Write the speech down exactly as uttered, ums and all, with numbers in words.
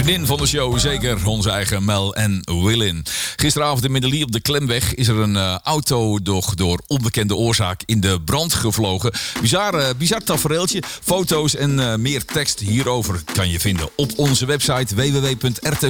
Vriendin van de show, zeker onze eigen Mel en Willin. Gisteravond in Middelie op de Klemweg is er een uh, auto door, door onbekende oorzaak in de brand gevlogen. Bizar, uh, bizar tafereeltje. Foto's en uh, meer tekst hierover kan je vinden op onze website w w w punt r t